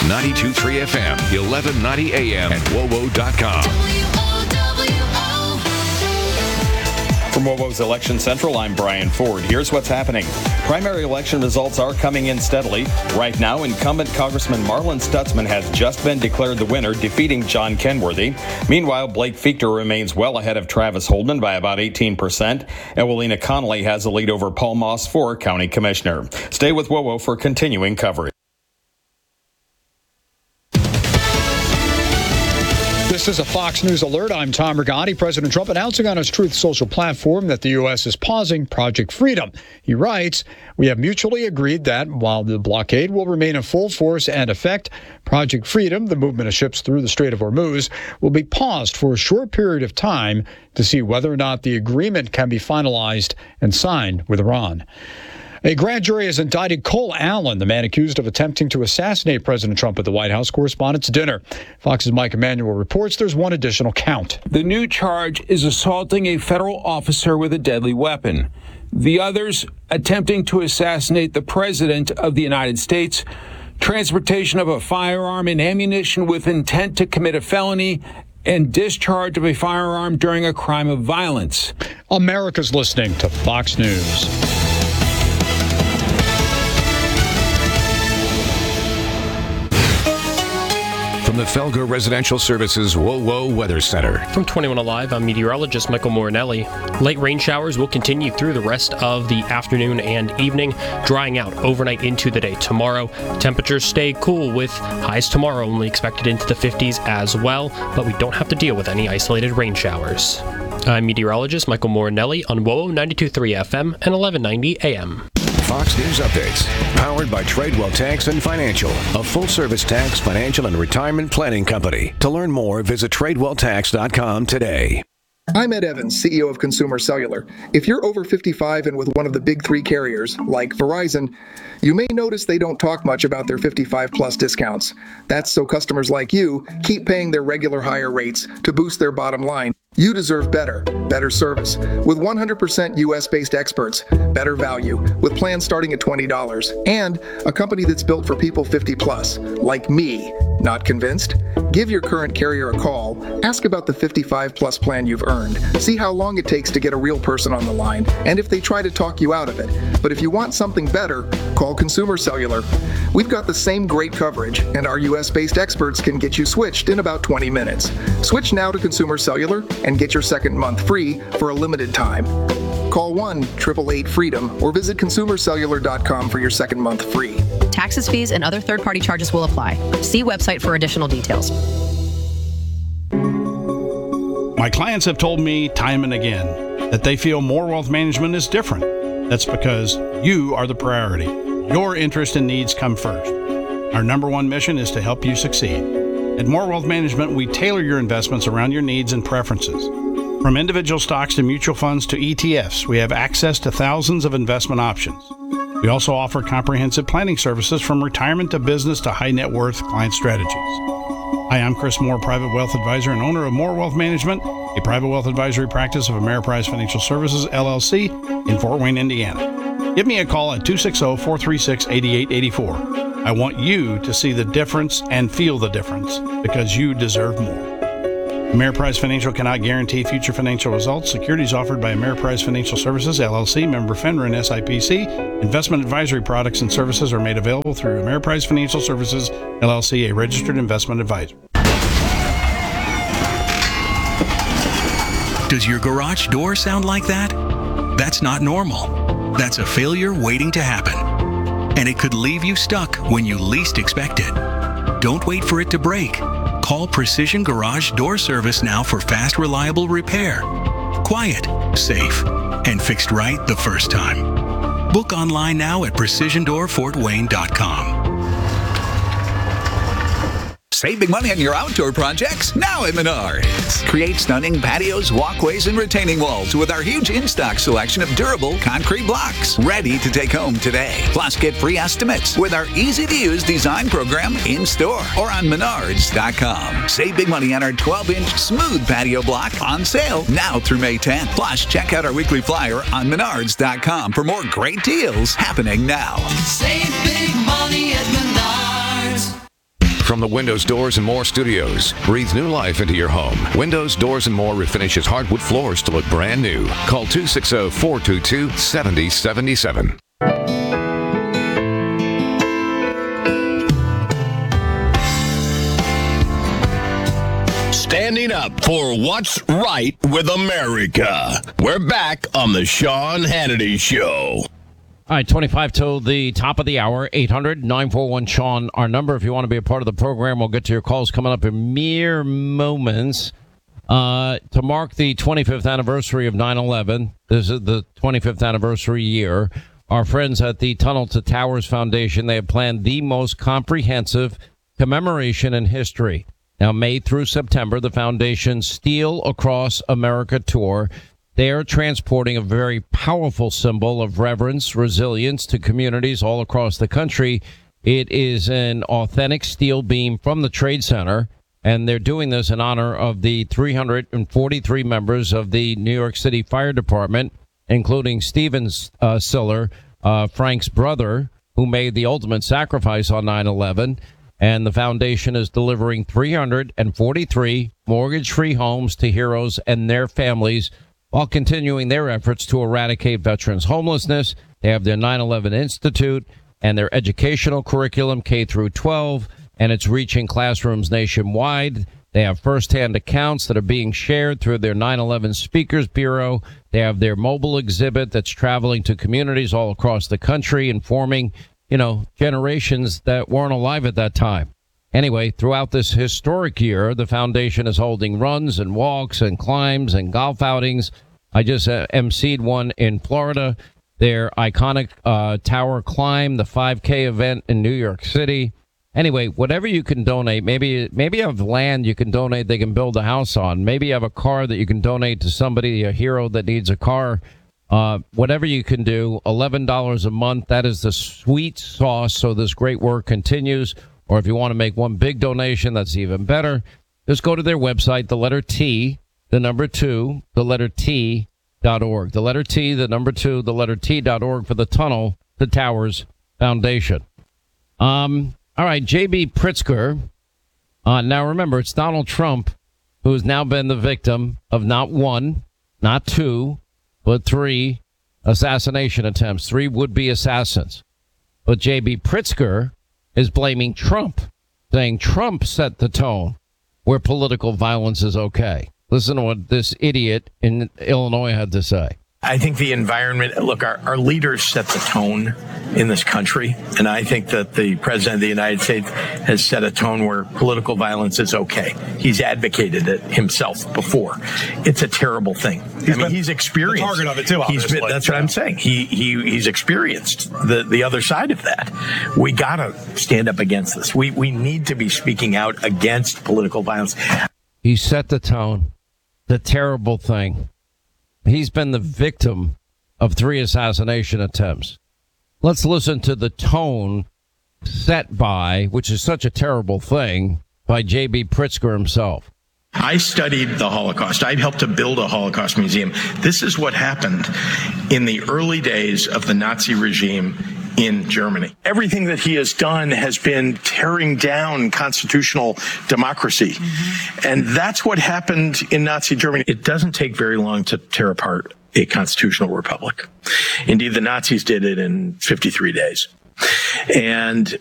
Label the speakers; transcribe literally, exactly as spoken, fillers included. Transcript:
Speaker 1: ninety-two point three F M, eleven ninety A M, and W O W O dot com.
Speaker 2: From W O W O's Election Central, I'm Brian Ford. Here's what's happening. Primary election results are coming in steadily. Right now, incumbent Congressman Marlin Stutzman has just been declared the winner, defeating John Kenworthy. Meanwhile, Blake Fichter remains well ahead of Travis Holdman by about eighteen percent. Ewelina Connolly has a lead over Paul Moss for County Commissioner. Stay with W O W O for continuing coverage.
Speaker 3: This is a Fox News alert. I'm Tom Rigotti. President Trump announcing on his Truth Social platform that the U S is pausing Project Freedom. He writes, "We have mutually agreed that while the blockade will remain in full force and effect, Project Freedom, the movement of ships through the Strait of Hormuz, will be paused for a short period of time to see whether or not the agreement can be finalized and signed with Iran." A grand jury has indicted Cole Allen, the man accused of attempting to assassinate President Trump at the White House Correspondents' Dinner. Fox's Mike Emanuel reports there's one additional count.
Speaker 4: The new charge is assaulting a federal officer with a deadly weapon. The others, attempting to assassinate the President of the United States, transportation of a firearm and ammunition with intent to commit a felony, and discharge of a firearm during a crime of violence.
Speaker 3: America's listening to Fox News.
Speaker 1: From the Felger Residential Services W O W O Weather Center.
Speaker 5: From twenty-one Alive, I'm meteorologist Michael Morinelli. Late rain showers will continue through the rest of the afternoon and evening, drying out overnight into the day tomorrow. Temperatures stay cool with highs tomorrow only expected into the fifties as well, but we don't have to deal with any isolated rain showers. I'm meteorologist Michael Morinelli on W O W O ninety-two point three F M and eleven ninety A M.
Speaker 1: Fox News Updates, powered by Tradewell Tax and Financial, a full-service tax, financial, and retirement planning company. To learn more, visit tradewell tax dot com today.
Speaker 6: I'm Ed Evans, C E O of Consumer Cellular. If you're over fifty-five and with one of the big three carriers, like Verizon, you may notice they don't talk much about their fifty-five plus discounts. That's so customers like you keep paying their regular higher rates to boost their bottom line. You deserve better, better service. With one hundred percent U S-based experts, better value, with plans starting at twenty dollars, and a company that's built for people fifty plus, like me. Not convinced? Give your current carrier a call. Ask about the fifty-five plus plan you've earned. See how long it takes to get a real person on the line, and if they try to talk you out of it. But if you want something better, call Consumer Cellular. We've got the same great coverage, and our U S-based experts can get you switched in about twenty minutes. Switch now to Consumer Cellular and get your second month free for a limited time. Call one eight eight eight freedom or visit consumer cellular dot com for your second month free.
Speaker 7: Taxes, fees, and other third-party charges will apply. See website for additional details.
Speaker 8: My clients have told me time and again that they feel More Wealth Management is different. That's because you are the priority. Your interest and needs come first. Our number one mission is to help you succeed. At More Wealth Management, we tailor your investments around your needs and preferences. From individual stocks to mutual funds to E T Fs, we have access to thousands of investment options. We also offer comprehensive planning services from retirement to business to high net worth client strategies. Hi, I'm Chris Moore, Private Wealth Advisor and owner of More Wealth Management, a private wealth advisory practice of Ameriprise Financial Services, L L C, in Fort Wayne, Indiana. Give me a call at two six zero, four three six, eight eight eight four. I want you to see the difference and feel the difference because you deserve more. Ameriprise Financial cannot guarantee future financial results. Securities offered by Ameriprise Financial Services, L L C, member FINRA and S I P C. Investment advisory products and services are made available through Ameriprise Financial Services, L L C, a registered investment advisor.
Speaker 9: Does your garage door sound like that? That's not normal. That's a failure waiting to happen. And it could leave you stuck when you least expect it. Don't wait for it to break. Call Precision Garage Door Service now for fast, reliable repair. Quiet, safe, and fixed right the first time. Book online now at precision door fort wayne dot com.
Speaker 10: Save big money on your outdoor projects now at Menards. Create stunning patios, walkways, and retaining walls with our huge in-stock selection of durable concrete blocks ready to take home today. Plus, get free estimates with our easy-to-use design program in-store or on menards dot com. Save big money on our twelve inch smooth patio block on sale now through May tenth. Plus, check out our weekly flyer on menards dot com for more great deals happening now.
Speaker 11: Save big money at Menards.
Speaker 1: from the Windows, Doors and More studios. Breathe new life into your home. Windows, Doors and More refinishes hardwood floors to look brand new. Call two six zero, four two two, seven zero seven seven.
Speaker 11: Standing up for what's right with America. We're back on the Sean Hannity Show.
Speaker 12: All right, twenty-five till the top of the hour. eight hundred, nine four one, Sean, our number. If you want to be a part of the program, we'll get to your calls coming up in mere moments. Uh, to mark the twenty-fifth anniversary of nine eleven, this is the twenty-fifth anniversary year, our friends at the Tunnel to Towers Foundation, they have planned the most comprehensive commemoration in history. Now, May through September, the foundation's Steel Across America tour, they are transporting a very powerful symbol of reverence, resilience to communities all across the country. It is an authentic steel beam from the Trade Center, and they're doing this in honor of the three hundred forty-three members of the New York City Fire Department, including Steven uh, Siller, uh, Frank's brother, who made the ultimate sacrifice on nine eleven. And the foundation is delivering three hundred forty-three mortgage-free homes to heroes and their families while continuing their efforts to eradicate veterans' homelessness. They have their nine eleven Institute and their educational curriculum K through twelve, and it's reaching classrooms nationwide. They have firsthand accounts that are being shared through their nine eleven Speakers Bureau. They have their mobile exhibit that's traveling to communities all across the country, informing you know, generations that weren't alive at that time. Anyway, throughout this historic year, the foundation is holding runs and walks and climbs and golf outings. I just uh, emceed one in Florida, their iconic uh, tower climb, the five K event in New York City. Anyway, whatever you can donate, maybe maybe you have land you can donate they can build a house on. Maybe you have a car that you can donate to somebody, a hero that needs a car. Uh, whatever you can do, eleven dollars a month, that is the sweet sauce so this great work continues. Or if you want to make one big donation, that's even better. Just go to their website, the letter T, the number two, the letter T dot org. The letter T, the number two, the letter T dot org for the Tunnel to Towers Foundation. Um, all right, J B. Pritzker. Uh, now remember, it's Donald Trump who has now been the victim of not one, not two, but three assassination attempts, three would-be assassins. But J B. Pritzker is blaming Trump, saying Trump set the tone where political violence is okay. Listen to what this idiot in Illinois had to say.
Speaker 13: I think the environment, look, our, our leaders set the tone in this country, and I think that the president of the United States has set a tone where political violence is okay. He's advocated it himself before. It's a terrible thing. He's I mean, he's experienced.
Speaker 14: The target of it too.
Speaker 13: He's been, that's what I'm saying. He he he's experienced the the other side of that. We gotta stand up against this. We we need to be speaking out against political violence.
Speaker 12: He set the tone. The terrible thing. He's been the victim of three assassination attempts. Let's listen to the tone set by, which is such a terrible thing, by J B. Pritzker himself.
Speaker 13: I studied the Holocaust. I helped to build a Holocaust museum. This is what happened in the early days of the Nazi regime in Germany. Everything that he has done has been tearing down constitutional democracy. Mm-hmm. And that's what happened in Nazi Germany. It doesn't take very long to tear apart a constitutional republic. Indeed, the Nazis did it in fifty-three days. And